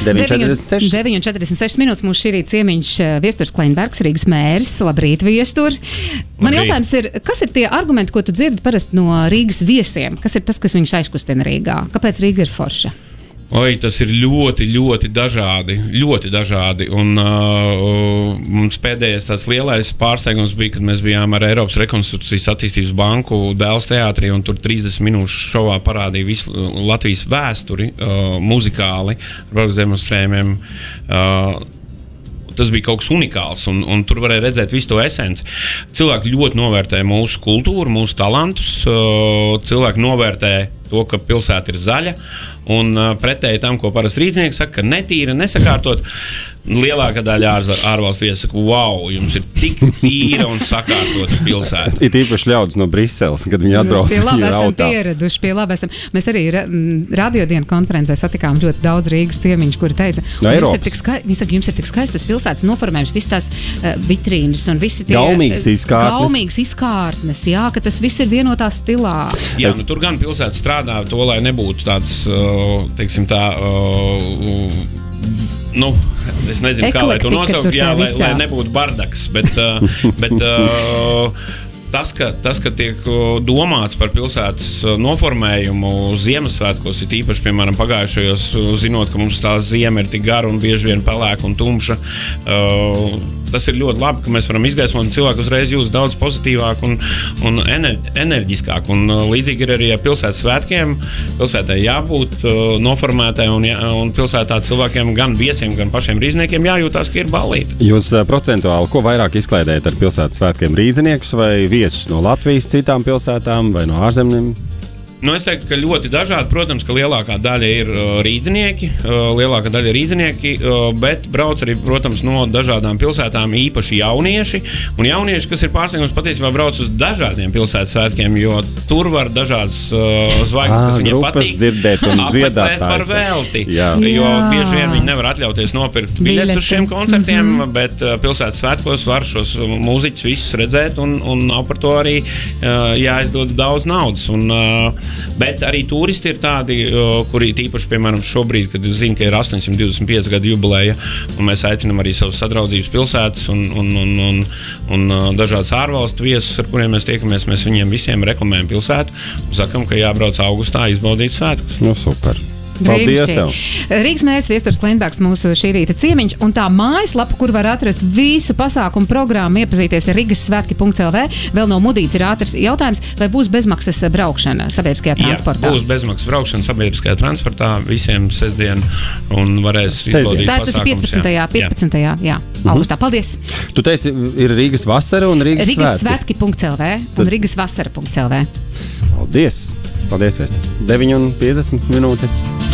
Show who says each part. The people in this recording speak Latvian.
Speaker 1: 9:46 minūtes mūsu šī rīta ciemiņš Viesturs Kleinbergs, Rīgas mērs. Labrīt, Viestur. Man jautājums ir, kas ir tie argumenti, ko tu dzirdi parasti no Rīgas viesiem? Kas ir tas, kas viņus aizkustina Rīgā? Kāpēc Rīga ir forša?
Speaker 2: Oi, tas ir ļoti dažādi, un mums pēdējais tāds lielais pārsteigums bija, kad mēs bijām ar Eiropas Rekonstrukcijas attīstības banku Dēls teātrī, un tur 30 minūšu šovā parādīja visu Latvijas vēsturi muzikāli, ar demonstrējumiem. Tas bija kaut kas unikāls, un tur varēja redzēt visu to esenci. Cilvēki ļoti novērtē mūsu kultūru, mūsu talantus, cilvēki novērtē to, ka pilsēta ir zaļa, un pretēji tam, ko parasti rīznieki saka, ka netīra, nesakārtot, lielākā daļa ārvalstu viesi saka, wow, jums ir tik tīra un sakārtota pilsēta.
Speaker 3: Ir īpaši ļaudis no Briseles, kad viņi atbrauc.
Speaker 1: Pie labi esam pieraduši, Mēs arī radiodienu konferencē satikām ļoti daudz Rīgas ciemiņš, kuri teica, jums ir tik skaistas pilsētas noformējums, visas tās vitrīnas un visi tie
Speaker 3: gaumīgas
Speaker 1: izkārtnes, jā, ka tas viss ir vienotā stilā.
Speaker 2: Jā, tur gan pilsēta strādā to, lai nebūtu tāds, teiksim tā, es nezinu, kā lai to nosaukt, lai nebūtu bardaks, bet tas, ka tiek domāts par pilsētas noformējumu Ziemassvētkos, ir īpaši, piemēram, pagājušajos, zinot, ka mums tā ziema ir tik gara un bieži vien pelēka un tumša, tas ir ļoti labi, ka mēs varam izgaismot, un cilvēki uzreiz jūtas daudz pozitīvāk un enerģiskāk. Un līdzīgi ir arī ar pilsētas svētkiem. Pilsētai jābūt noformētai, un pilsētā cilvēkiem, gan viesiem, gan pašiem rīzniekiem jājūtās, ka ir ballīte.
Speaker 3: Jūs procentuāli, ko vairāk izklaidējat ar pilsētas svētkiem? Rīdziniekus vai viesus no Latvijas citām pilsētām vai no ārzemēm?
Speaker 2: Es teiktu, ka ļoti dažādi. Protams, ka lielākā daļa ir rīdzinieki, bet brauc arī, protams, no dažādām pilsētām īpaši jaunieši. Un jaunieši, kas ir pārsteigums, patiesībā brauc uz dažādiem pilsētas svētkiem, jo tur var dažādas zvaigznes, kas viņiem patīk,
Speaker 3: dzirdēt un dziedāt
Speaker 2: par velti. Jo bieži vien viņi nevar atļauties nopirkt biļetes uz šiem koncertiem, bet pilsētas svētkos var šos mūziķus visus redzēt, un nav par to arī jāizdod daudz naudas. Bet arī turisti ir tādi, kuri tīpaši, piemēram, šobrīd, kad zina, ka ir 825 gadu jubileja, un mēs aicinām arī savus sadraudzības pilsētas un dažādas ārvalstu viesus, ar kuriem mēs tiekamies, mēs viņiem visiem reklamējam pilsētu un sakam, ka jābrauc augustā izbaudīt svētkus.
Speaker 3: Super. Paldies tev.
Speaker 1: Rīgas mērs Viesturs Kleinbergs mūsu šī rīta ciemiņš, un tā mājaslapa, kur var atrast visu pasākumu programmu, iepazīties ar rigassvētki.lv. Vēl no Mudīts ir ātrs jautājums, vai būs bezmaksas braukšana sabiedriskajā transportā?
Speaker 2: Jā, būs bezmaksas braukšana sabiedriskajā transportā visiem sestdien, un varēs izbaudīt pasākums.
Speaker 1: Tā ir 15. augustā. Paldies.
Speaker 3: Tu teici, ir Rīgas vasara un Rīgas svētki.
Speaker 1: Rigassvētki.lv un rigasvasara.lv.
Speaker 3: Paldies. Paldies, Vēsturi. 9:50 minūtes.